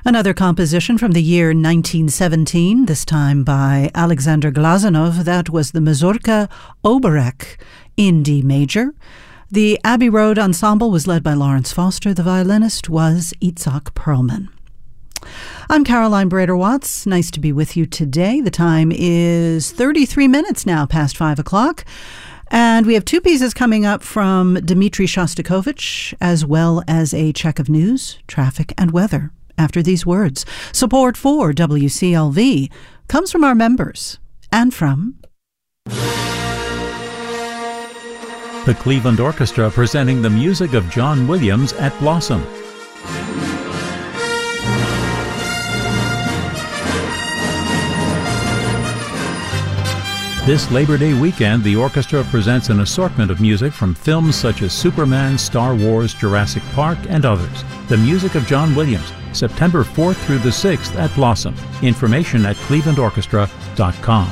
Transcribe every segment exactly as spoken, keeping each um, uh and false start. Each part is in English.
Another composition from the year nineteen seventeen, this time by Alexander Glazunov. That was the Mazurka Oberek in D major. The Abbey Road Ensemble was led by Lawrence Foster. The violinist was Itzhak Perlman. I'm Caroline Brader-Watts. Nice to be with you today. The time is thirty-three minutes now past five o'clock. And we have two pieces coming up from Dmitri Shostakovich, as well as a check of news, traffic, and weather. After these words, support for W C L V comes from our members and from the Cleveland Orchestra, presenting the music of John Williams at Blossom. This Labor Day weekend, the orchestra presents an assortment of music from films such as Superman, Star Wars, Jurassic Park, and others. The music of John Williams, September fourth through the sixth at Blossom. Information at cleveland orchestra dot com.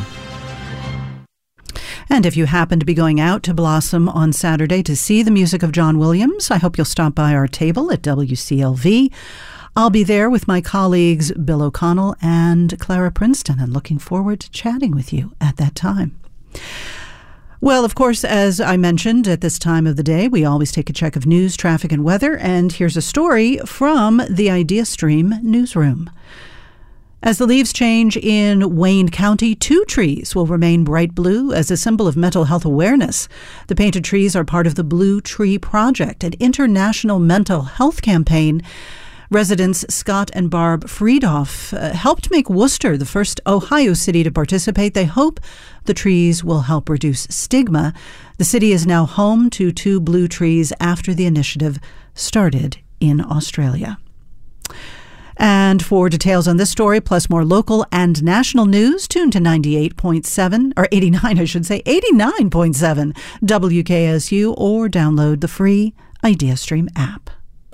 And if you happen to be going out to Blossom on Saturday to see the music of John Williams, I hope you'll stop by our table at W C L V. I'll be there with my colleagues Bill O'Connell and Clara Princeton, and looking forward to chatting with you at that time. Well, of course, as I mentioned, at this time of the day, we always take a check of news, traffic, and weather, and here's a story from the IdeaStream newsroom. As the leaves change in Wayne County, two trees will remain bright blue as a symbol of mental health awareness. The painted trees are part of the Blue Tree Project, an international mental health campaign. Residents Scott and Barb Friedoff uh, helped make Worcester the first Ohio city to participate. They hope the trees will help reduce stigma. The city is now home to two blue trees after the initiative started in Australia. And for details on this story, plus more local and national news, tune to ninety-eight point seven, or eighty-nine, I should say, eighty-nine point seven W K S U, or download the free IdeaStream app.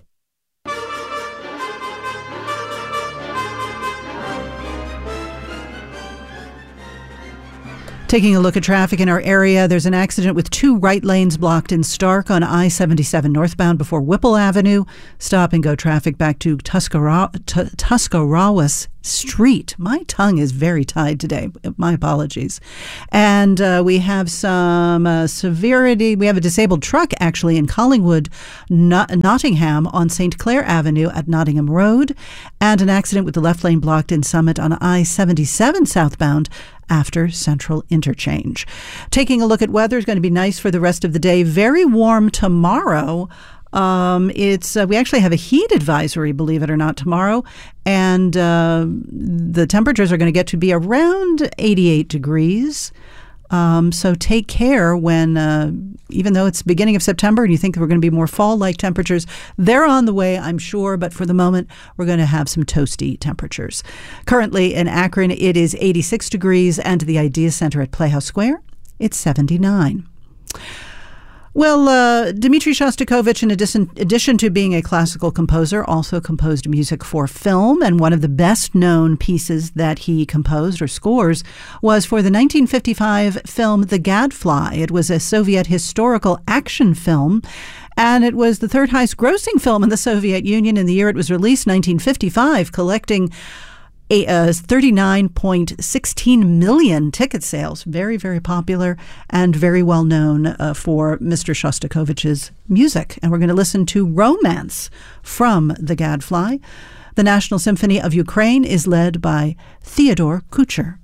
Taking a look at traffic in our area, there's an accident with two right lanes blocked in Stark on I seventy-seven northbound before Whipple Avenue. Stop and go traffic back to Tuscara- T- Tuscarawas Street. My tongue is very tied today. My apologies. And uh, we have some uh, severity. We have a disabled truck actually in Collingwood, Not- Nottingham on Saint Clair Avenue at Nottingham Road, and an accident with the left lane blocked in Summit on I seventy-seven southbound after Central Interchange. Taking a look at weather, is going to be nice for the rest of the day. Very warm tomorrow. Um, it's uh, we actually have a heat advisory, believe it or not, tomorrow, and uh, the temperatures are going to get to be around eighty-eight degrees. Um, so take care when, uh, even though it's beginning of September and you think we're going to be more fall-like temperatures, they're on the way, I'm sure. But for the moment, we're going to have some toasty temperatures. Currently in Akron, it is eighty-six degrees, and the Idea Center at Playhouse Square, it's seventy-nine. Well, uh, Dmitri Shostakovich, in addition, addition to being a classical composer, also composed music for film, and one of the best-known pieces that he composed or scores was for the nineteen fifty-five film The Gadfly. It was a Soviet historical action film, and it was the third highest-grossing film in the Soviet Union in the year it was released, nineteen fifty-five, collecting A, uh, thirty-nine point one six million ticket sales. Very, very popular and very well known uh, for Mister Shostakovich's music. And we're going to listen to Romance from The Gadfly. The National Symphony of Ukraine is led by Theodore Kucher.